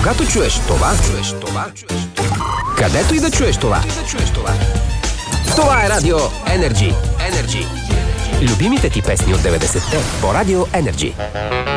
Когато чуеш това, където и да чуеш това. Това е Радио Енерджи. Любимите ти песни от 90-те по Радио Енерджи.